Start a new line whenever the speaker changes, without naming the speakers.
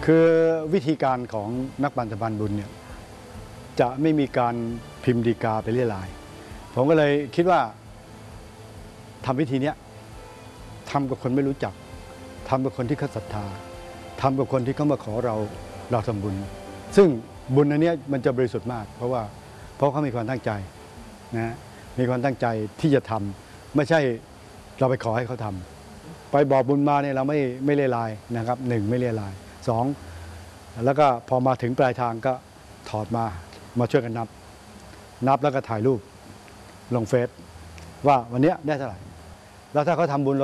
คือวิธีการของนักปั่นสะพานบุญเนี่ยจะไม่มีการพิมพ์ดีกาไปเรียรายผมก็เลยคิดว่าทำวิธีนี้ทำกับคนไม่รู้จักทำกับคนที่เขาศรัทธาทำกับคนที่เขามาขอเราทำบุญซึ่งบุญอันนี้มันจะบริสุทธิ์มากเพราะเขามีความตั้งใจนะมีความตั้งใจที่จะทำไม่ใช่เราไปขอให้เขาทำไปบอกบุญมาเนี่ยเราไม่เรียรายนะครับหนึ่งไม่เรียรายสองแล้วก็พอมาถึงปลายทางก็ถอดมาช่วยกันนับแล้วก็ถ่ายรูปลงเฟซว่าวันนี้ได้เท่าไหร่แล้วถ้าเขาทำบุญ